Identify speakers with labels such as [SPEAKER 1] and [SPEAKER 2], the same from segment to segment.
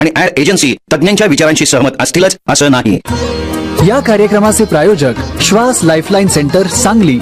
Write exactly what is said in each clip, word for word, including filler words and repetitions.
[SPEAKER 1] आणि add agency तज्ञांच्या विचारांशी सहमत असतीलच असं नाही.
[SPEAKER 2] या कार्यक्रमाचे प्रायोजक श्वास लाईफलाईन सेंटर सांगली.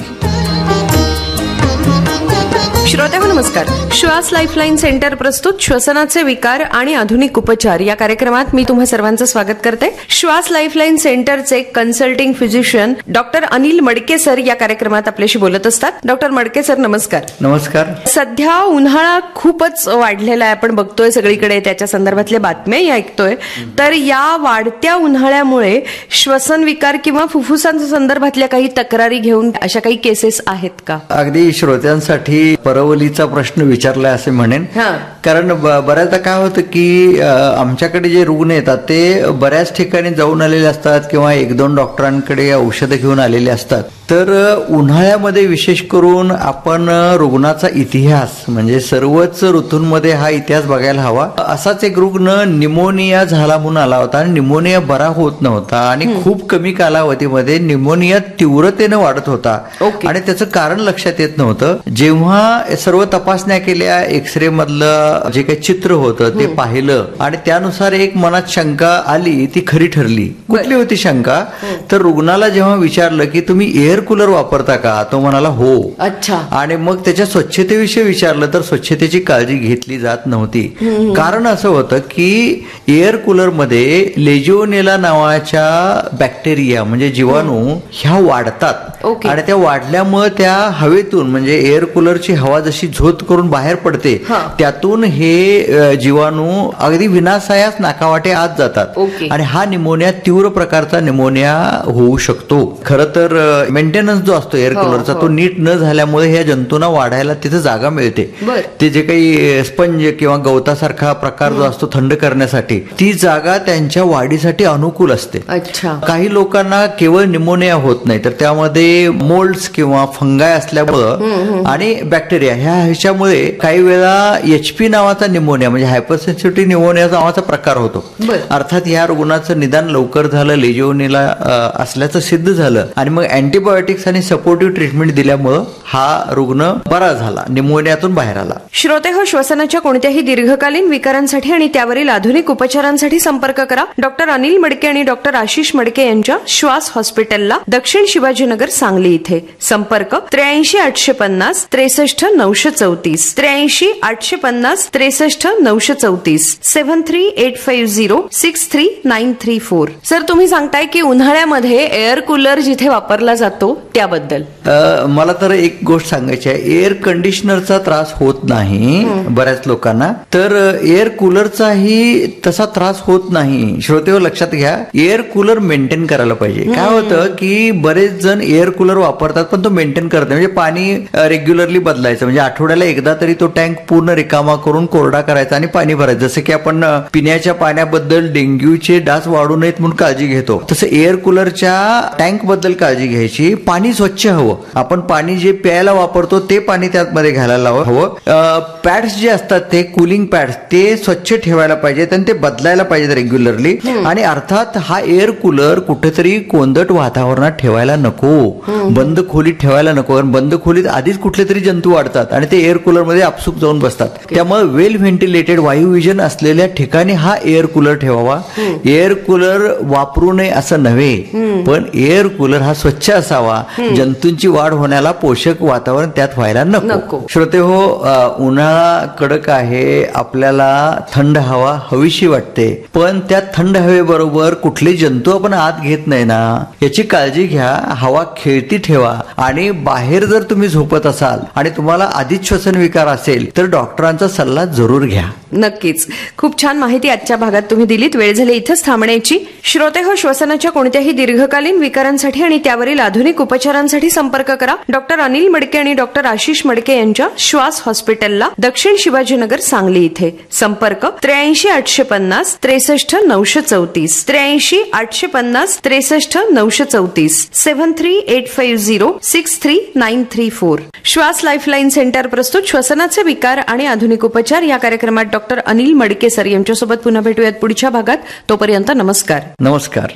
[SPEAKER 3] श्रोत्यांनो नमस्कार. श्वास लाईफलाईन सेंटर प्रस्तुत श्वसनाचे विकार आणि आधुनिक उपचार या कार्यक्रमात मी तुम्हा सर्वांचं स्वागत करते. श्वास लाईफलाईन सेंटरचे कन्सल्टिंग फिजिशियन डॉक्टर अनिल मडके सर या कार्यक्रमात आपल्याशी बोलत असतात. डॉक्टर मडके सर नमस्कार.
[SPEAKER 4] नमस्कार.
[SPEAKER 3] सध्या उन्हाळा खूपच वाढलेला आहे, आपण बघतोय सगळीकडे, त्याच्या संदर्भातल्या बातम्याही ऐकतोय. तर या वाढत्या उन्हाळ्यामुळे श्वसन विकार किंवा फुफ्फुसांच्या संदर्भातल्या काही तक्रारी घेऊन अशा काही केसेस आहेत का?
[SPEAKER 4] अगदी श्रोत्यांसाठी परवलीचा प्रश्न विचारलाय असे म्हणेन. कारण बऱ्याचदा काय होतं की आमच्याकडे जे रुग्ण येतात ते बऱ्याच ठिकाणी जाऊन आलेले असतात किंवा एक दोन डॉक्टरांकडे औषधं घेऊन आलेले असतात. तर उन्हाळ्यामध्ये विशेष करून आपण रुग्णाचा इतिहास म्हणजे सर्वच ऋतूंमध्ये हा इतिहास बघायला हवा. असाच एक रुग्ण निमोनिया झाला म्हणून आला होता आणि निमोनिया बरा होत नव्हता आणि खूप कमी कालावधीमध्ये निमोनिया तीव्रतेनं वाढत होता आणि त्याचं कारण लक्षात येत नव्हतं. जेव्हा सर्व तपासण्या केल्या, एक्सरे मधलं जे काही चित्र होतं ते पाहिलं आणि त्यानुसार एक मनात शंका आली, ती खरी ठरली. कुठली होती शंका? तर रुग्णाला जेव्हा विचारलं की तुम्ही एअर कूलर वापरता का, तो म्हणाला हो.
[SPEAKER 3] अच्छा. आणि
[SPEAKER 4] मग त्याच्या स्वच्छतेविषयी विचारलं तर स्वच्छतेची काळजी घेतली जात नव्हती. कारण असं होतं की एअर कूलर मध्ये लेजिओनेला नावाच्या बॅक्टेरिया म्हणजे जीवाणू ह्या वाढतात आणि त्या वाढल्यामुळे त्या हवेतून म्हणजे एअर कूलरची हवा जशी झोत करून बाहेर पडते त्यातून हे जीवाणू अगदी विनासायास नाकावाटे आत जातात आणि हा निमोनिया तीव्र प्रकारचा निमोनिया होऊ शकतो. खरं तर मेंटेनन्स जो असतो एअर कूलरचा तो नीट न झाल्यामुळे ह्या जंतूंना वाढायला तिथे जागा मिळते. ते जे काही स्पंज किंवा गवतासारखा प्रकार जो असतो थंड करण्यासाठी ती जागा त्यांच्या वाढीसाठी अनुकूल असते. काही लोकांना केवळ निमोनिया होत नाही तर त्यामध्ये मोल्ड्स किंवा फंगाय असल्यामुळं आणि बॅक्टेरिया ह्या ह्याच्यामुळे काही वेळा एचपी नावाचा निमोनिया म्हणजे हायपरसेन्सिटिव्ह निमोनिया नावाचा प्रकार होतो. अर्थात या रुग्णाचं निदान लवकर झालं, लेजिओनेला असल्याचं सिद्ध झालं आणि मग अँटीबायोटिक्स आणि सपोर्टिव्ह ट्रीटमेंट दिल्यामुळं हा रुग्ण बरा झाला, निमोनियातून बाहेर आला.
[SPEAKER 3] श्रोते हो, श्वसनाच्या कोणत्याही दीर्घकालीन विकारांसाठी आणि त्यावरील आधुनिक उपचारांसाठी संपर्क करा डॉक्टर अनिल मडके आणि डॉक्टर आशिष मडके यांच्या श्वास हॉस्पिटलला, दक्षिण शिवाजीनगर सांगली इथे. संपर्क त्र्याऐंशी आठशे पन्नास त्रेसष्ट नऊशे चौतीस त्र्याऐंशी आठशे पन्नास त्रेसष्ट नऊशे चौतीस seven three eight five zero six three nine three four. Sir तुम्ही सांगताय की उन्हाळ्यामध्ये एअर कूलर जिथे वापरला जातो त्याबद्दल
[SPEAKER 4] मला तर एक गोष्ट सांगायची आहे. एअर कंडिशनरचा त्रास होत नाही बऱ्याच लोकांना, तर एअर कूलरचाही तसा त्रास होत नाही. श्रोतेहो लक्षात घ्या, एअर कूलर मेंटेन करायला पाहिजे. काय होतं की बरेच जण एअर कूलर वापरतात पण तो मेंटेन करत नाही. म्हणजे पाणी रेग्युलरली बदलायचं, म्हणजे आठवड्याला एकदा तरी तो टँक पूर्ण रिकामा करून कोरडा करायचा आणि पाणी भरायचं. जसं की आपण पिण्याच्या पाण्याबद्दल डेंग्यूचे डास वाढू नयेत म्हणून काळजी घेतो, तसं एअर कूलरच्या टँक बद्दल काळजी घ्यायची. पाणी स्वच्छ हवं. आपण पाणी जे प्यायला वापरतो ते पाणी त्यामध्ये घालायला हवं. पॅड्स जे असतात ते कूलिंग पॅड्स ते स्वच्छ ठेवायला पाहिजेत आणि ते बदलायला पाहिजेत रेग्युलरली. आणि अर्थात हा एअर कूलर कुठेतरी कोंदट वातावरणात ठेवायला नको, बंद खोलीत ठेवायला नको. कारण बंद खोलीत आधीच कुठले तरी जंतू वाढतात आणि ते एअर कूलर मध्ये आपसूक जाऊन बसतात. त्यामुळे वेल व्हेंटिलेटेड वायू विजन असलेल्या ठिकाणी हा एअर कूलर ठेवावा. एअर कूलर वापरू नये असं नव्हे, पण एअर कूलर हा स्वच्छ असावा. जंतूंची वाढ होण्याला पोषक वातावरण त्यात व्हायला नको. श्रोते हो, उन्हाळा कडक आहे, आपल्याला थंड हवा हवीशी वाटते, पण त्या थंड हवेबरोबर कुठले जंतू आपण आत घेत नाही ना याची काळजी घ्या. हवा खेळती ठेवा आणि बाहेर जर तुम्ही झोपत असाल आणि तुम्हाला आधीच श्वसन विकार असेल तर डॉक्टरांचा सल्ला जरूर घ्या.
[SPEAKER 3] नक्कीच. खूप छान माहिती आजच्या भागात तुम्ही दिलीत. वेळ झाली इथंच थांबण्याची. श्रोते हो, श्वसनाच्या कोणत्याही दीर्घकालीन विकारांसाठी आणि त्यावरील आधुनिक उपचारांसाठी संपर्क करा डॉक्टर अनिल मडके आणि डॉक्टर आशिष मडके यांच्या श्वास हॉस्पिटलला, दक्षिण शिवाजीनगर सांगली इथे. संपर्क त्र्याऐंशी आठशे पन्नास त्रेसष्ट नऊशे चौतीस त्र्याऐंशी आठशे पन्नास त्रेसष्ट नऊशे चौतीस seven three eight five zero six three nine three four. श्वास लाईफलाईन सेंटर प्रस्तुत श्वसनाचे विकार आणि आधुनिक उपचार या कार्यक्रमात डॉक्टर अनिल मडके सर यांच्यासोबत पुन्हा भेटूयात पुढच्या भागात. तोपर्यंत नमस्कार.
[SPEAKER 4] नमस्कार.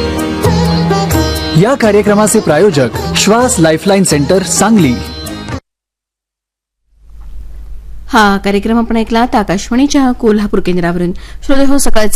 [SPEAKER 2] या कार्यक्रमाचे प्रायोजक श्वास लाईफलाईन सेंटर सांगली.
[SPEAKER 5] हा कार्यक्रम आपण ऐकला आकाशवाणीच्या कोल्हापूर केंद्रावरून. श्रोते हो, सकाळचे